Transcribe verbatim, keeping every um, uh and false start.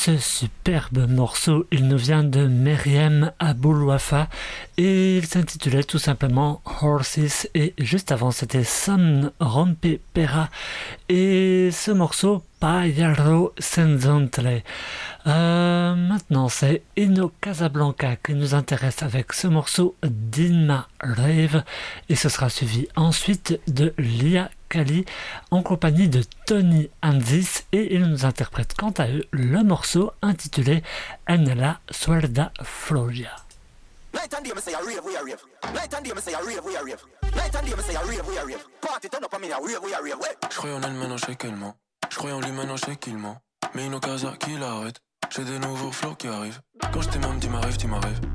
ce superbe morceau, il nous vient de Meriem Aboulouafa et il s'intitulait tout simplement Horses, et juste avant c'était Son Rompe Pera et ce morceau Payaro Senzontle. Euh, maintenant c'est Ino Casablanca qui nous intéresse avec ce morceau Dinma Rave, et ce sera suivi ensuite de Lia Kali en compagnie de Tony Anzis, et ils nous interprètent quant à eux le morceau intitulé En la Suerda Floria. Night and day me say a rave, we a rave. Night and day me say a rave, we a rave. Night and day me say a rave, we a rave. Party turn up on me a rave, we a rave. Je croyais en elle maintenant je sais qu'elle ment. Je croyais en lui maintenant je sais qu'il ment. Mais une occasion qui l'arrête. J'ai des nouveaux flots qui arrivent. Quand je t'ai même dit ma rêve, tu m'arrives.